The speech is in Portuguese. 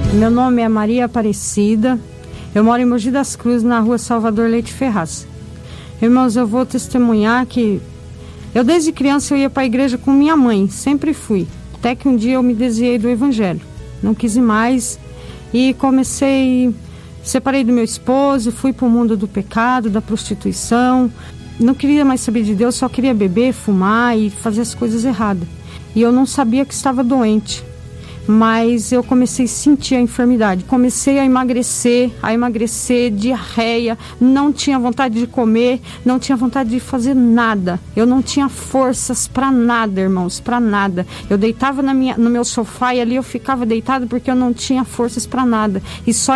Meu nome é Maria Aparecida, eu moro em Mogi das Cruzes, na rua Salvador Leite Ferraz. Irmãos, eu vou testemunhar que eu desde criança eu ia para a igreja com minha mãe, sempre fui. Até que um dia eu me desviei do evangelho, não quis ir mais e separei do meu esposo, fui para o mundo do pecado, da prostituição. Não queria mais saber de Deus, só queria beber, fumar e fazer as coisas erradas. E eu não sabia que estava doente. Mas eu comecei a sentir a enfermidade, comecei a emagrecer, diarreia, não tinha vontade de comer, não tinha vontade de fazer nada. Eu não tinha forças para nada, irmãos, para nada. Eu deitava no meu sofá e ali eu ficava deitada porque eu não tinha forças para nada. E só